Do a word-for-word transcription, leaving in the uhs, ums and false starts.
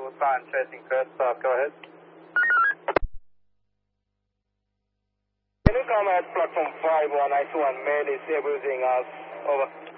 sign chasing first stop, go ahead. Can you come at platform five one, I two one, mail is abusing us, over.